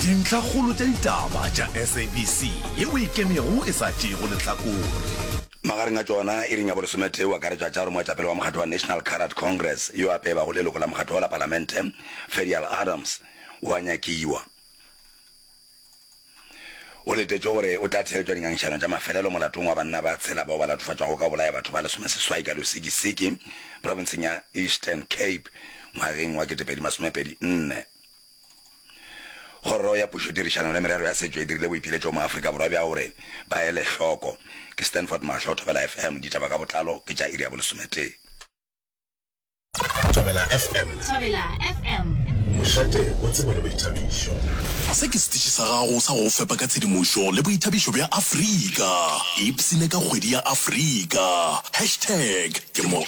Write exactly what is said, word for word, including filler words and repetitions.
dintlha kgolo tša ditaba tša S A B C yeo e kemego e sa tšego lehlakore magareng a tsona e reng ya bolesomete wa karetša tša gore moetapele wa mokgatho wa National Carat Congress yo a peba go leloko la mokgatho wa la palamente Fedial Adams wa nyakiwa o letetše gore o tla theletšwa dingangišano tša mafelelo molatong wa banna ba tshela bao ba latofatšwago ka bolaya batho ba lesomeseswai ka losikisiki provinceng ya Eastern Cape ngwageng wa ketepedi masomepedi nne kgoro ya pušo tirišano le merero ya setšo e dirile boipiletšo mo Afrika Borwa bja gore ba ele hloko ke Stanford Mahlo Thobela F M ditaba ka botlalo ke tša iri ya bolesomete. Thobela F M Thobela F M mošate o tsebo le boithabišo se ke setiši sa gago sa go fepa ka tshedimošo le boithabišo bja Afrika ipsene ka kgwedi ya Afrika hashtag ke mo